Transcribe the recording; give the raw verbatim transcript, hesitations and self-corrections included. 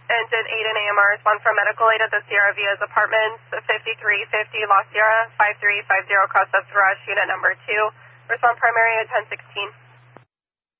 And did Aiden A M R respond for medical aid at the Sierra Vias Apartments, fifty-three fifty La Sierra, five three five zero Cross Rush, unit number two. Respond primary at ten sixteen.